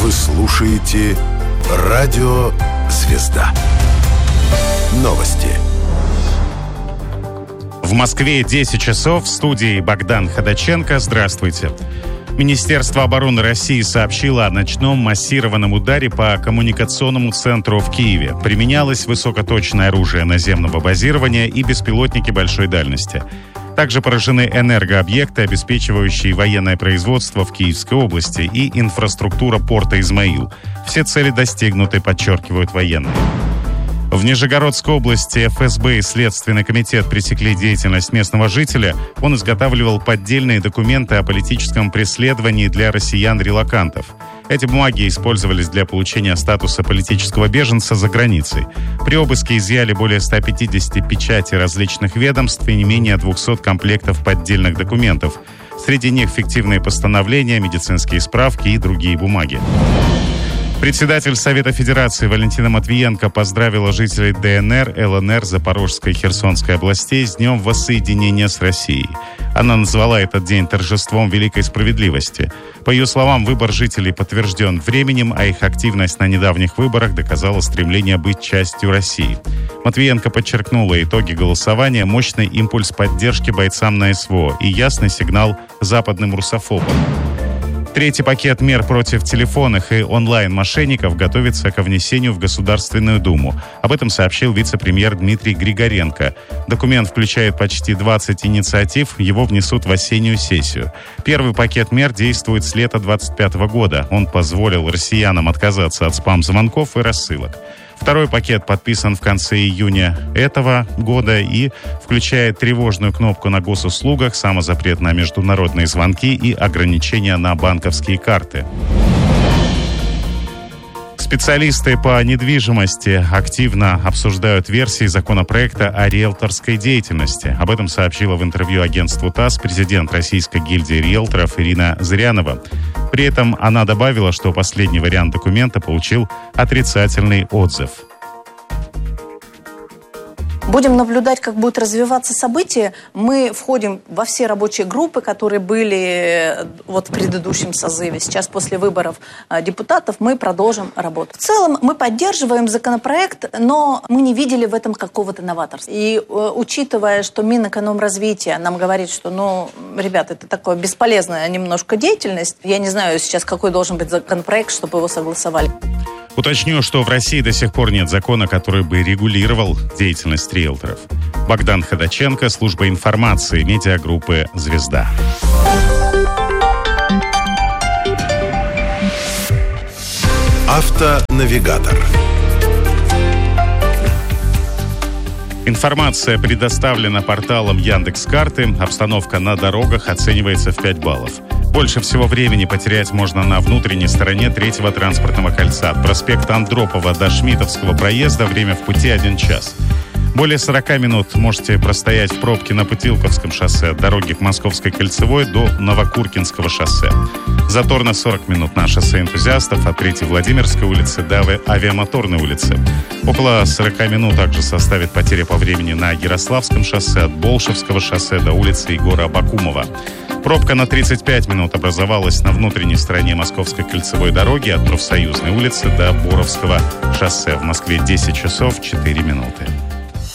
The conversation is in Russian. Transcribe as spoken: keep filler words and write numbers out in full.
Вы слушаете Радио Звезда. Новости. В Москве десять часов. В студии Богдан Ходаченко. Здравствуйте. Министерство обороны России сообщило о ночном массированном ударе по коммуникационному центру в Киеве. Применялось высокоточное оружие наземного базирования и беспилотники большой дальности. Также поражены энергообъекты, обеспечивающие военное производство в Киевской области, и инфраструктура порта Измаил. Все цели достигнуты, подчеркивают военные. В Нижегородской области эф эс бэ и Следственный комитет пресекли деятельность местного жителя. Он изготавливал поддельные документы о политическом преследовании для россиян-релокантов. Эти бумаги использовались для получения статуса политического беженца за границей. При обыске изъяли более ста пятидесяти печатей различных ведомств и не менее двухсот комплектов поддельных документов. Среди них фиктивные постановления, медицинские справки и другие бумаги. Председатель Совета Федерации Валентина Матвиенко поздравила жителей дэ эн эр, эл эн эр, Запорожской и Херсонской областей с Днем воссоединения с Россией. Она назвала этот день торжеством великой справедливости. По ее словам, выбор жителей подтвержден временем, а их активность на недавних выборах доказала стремление быть частью России. Матвиенко подчеркнула: итоги голосования – мощный импульс поддержки бойцам на эс вэ о и ясный сигнал западным русофобам. Третий пакет мер против телефонных и онлайн-мошенников готовится ко внесению в Государственную Думу. Об этом сообщил вице-премьер Дмитрий Григоренко. Документ включает почти двадцать инициатив, его внесут в осеннюю сессию. Первый пакет мер действует с лета двадцать пятого года. Он позволил россиянам отказаться от спам-звонков и рассылок. Второй пакет подписан в конце июня этого года и включает тревожную кнопку на госуслугах, самозапрет на международные звонки и ограничения на банковские карты. Специалисты по недвижимости активно обсуждают версии законопроекта о риэлторской деятельности. Об этом сообщила в интервью агентству ТАСС президент Российской гильдии риэлторов Ирина Зырянова. При этом она добавила, что последний вариант документа получил отрицательный отзыв. Будем наблюдать, как будут развиваться события. Мы входим во все рабочие группы, которые были вот в предыдущем созыве. Сейчас после выборов депутатов мы продолжим работу. В целом мы поддерживаем законопроект, но мы не видели в этом какого-то новаторства. И учитывая, что Минэкономразвития нам говорит, что, ну, ребята, это такое бесполезная немножко деятельность, я не знаю сейчас, какой должен быть законопроект, чтобы его согласовали. Уточню, что в России до сих пор нет закона, который бы регулировал деятельность риэлторов. Богдан Ходаченко, служба информации, медиагруппы «Звезда». Автонавигатор. Информация предоставлена порталом Яндекс.Карты. Обстановка на дорогах оценивается в пять баллов. Больше всего времени потерять можно на внутренней стороне третьего транспортного кольца. От проспекта Андропова до Шмидтовского проезда время в пути один час. Более сорока минут можете простоять в пробке на Путилковском шоссе от дороги к Московской кольцевой до Новокуркинского шоссе. Затор на сорок минут на шоссе Энтузиастов от третьей Владимирской улицы до Авиамоторной улицы. Около сорока минут также составит потеря по времени на Ярославском шоссе от Болшевского шоссе до улицы Егора Абакумова. Пробка на тридцать пять минут образовалась на внутренней стороне Московской кольцевой дороги от Профсоюзной улицы до Боровского шоссе. В Москве десять часов четыре минуты.